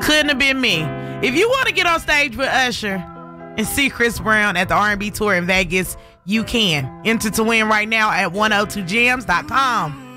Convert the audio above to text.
Couldn't have been me. If you want to get on stage with Usher and see Chris Brown at the R&B tour in Vegas, you can. Enter to win right now at 102jams.com.